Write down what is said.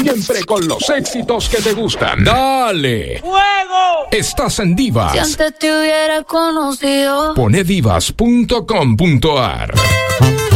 Siempre con los éxitos que te gustan. ¡Dale! ¡Fuego! Estás en Divas. Si antes te hubiera conocido. Pone divas.com.ar.